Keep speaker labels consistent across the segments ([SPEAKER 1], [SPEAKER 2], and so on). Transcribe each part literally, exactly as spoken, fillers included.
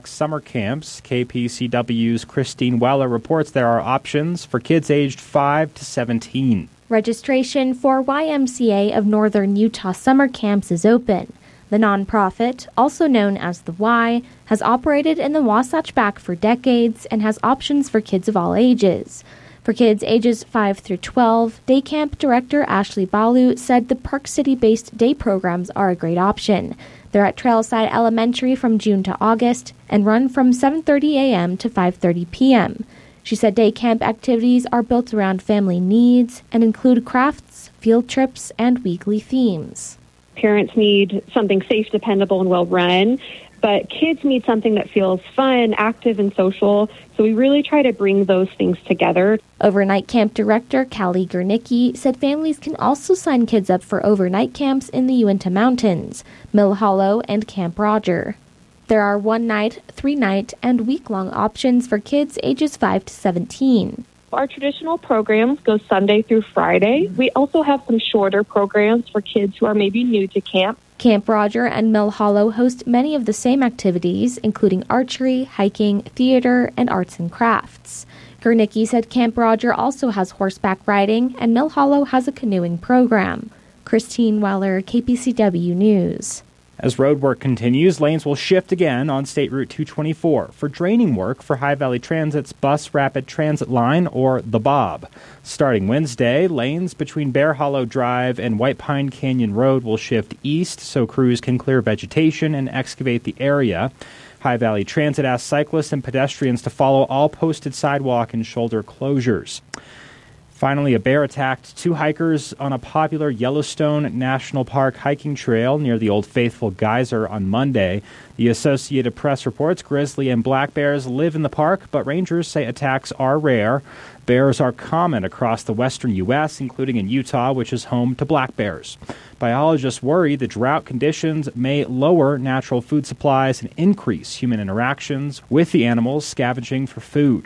[SPEAKER 1] summer camps. K P C W's Christine Weller reports there are options for kids aged five to seventeen.
[SPEAKER 2] Registration for Y M C A of Northern Utah summer camps is open. The nonprofit, also known as the Y, has operated in the Wasatch Back for decades and has options for kids of all ages. For kids ages five through twelve, Day Camp Director Ashley Balu said the Park City-based day programs are a great option. They're at Trailside Elementary from June to August and run from seven thirty a.m. to five thirty p.m. She said day camp activities are built around family needs and include crafts, field trips, and weekly themes.
[SPEAKER 3] Parents need something safe, dependable, and well-run, but kids need something that feels fun, active, and social, so we really try to bring those things together.
[SPEAKER 2] Overnight camp director Callie Gernicki said families can also sign kids up for overnight camps in the Uinta Mountains, Mill Hollow, and Camp Roger. There are one-night, three-night, and week-long options for kids ages five to seventeen.
[SPEAKER 3] Our traditional programs go Sunday through Friday. We also have some shorter programs for kids who are maybe new to camp.
[SPEAKER 2] Camp Roger and Mill Hollow host many of the same activities, including archery, hiking, theater, and arts and crafts. Gernicki said Camp Roger also has horseback riding, and Mill Hollow has a canoeing program. Christine Weller, K P C W News.
[SPEAKER 1] As road work continues, lanes will shift again on State Route two twenty-four for draining work for High Valley Transit's Bus Rapid Transit Line, or the Bob. Starting Wednesday, lanes between Bear Hollow Drive and White Pine Canyon Road will shift east so crews can clear vegetation and excavate the area. High Valley Transit asks cyclists and pedestrians to follow all posted sidewalk and shoulder closures. Finally, a bear attacked two hikers on a popular Yellowstone National Park hiking trail near the Old Faithful Geyser on Monday. The Associated Press reports grizzly and black bears live in the park, but rangers say attacks are rare. Bears are common across the western U S, including in Utah, which is home to black bears. Biologists worry the drought conditions may lower natural food supplies and increase human interactions with the animals scavenging for food.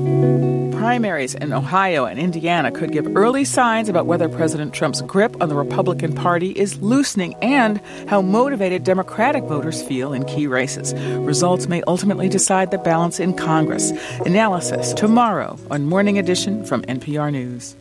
[SPEAKER 4] Primaries in Ohio and Indiana could give early signs about whether President Trump's grip on the Republican Party is loosening and how motivated Democratic voters feel in key races. Results may ultimately decide the balance in Congress. Analysis tomorrow on Morning Edition from N P R News.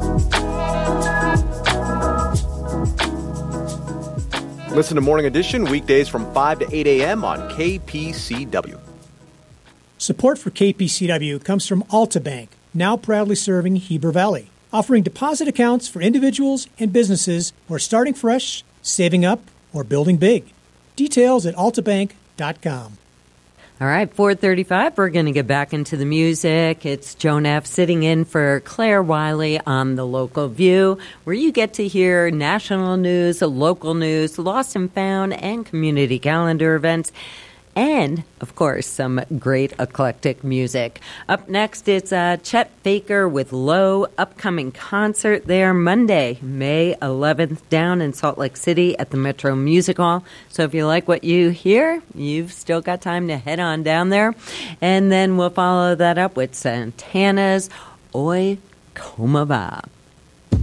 [SPEAKER 5] Listen to Morning Edition weekdays from five to eight a.m. on K P C W.
[SPEAKER 6] Support for K P C W comes from Alta Bank, now proudly serving Heber Valley, offering deposit accounts for individuals and businesses who are starting fresh, saving up, or building big. Details at alta bank dot com.
[SPEAKER 7] All right, four thirty-five, we're going to get back into the music. It's Joan F. sitting in for Claire Wiley on The Local View, where you get to hear national news, local news, lost and found, and community calendar events. And, of course, some great eclectic music. Up next, it's uh, Chet Faker with Low, upcoming concert there Monday, May eleventh, down in Salt Lake City at the Metro Music Hall. So if you like what you hear, you've still got time to head on down there. And then we'll follow that up with Santana's Oi Como Va.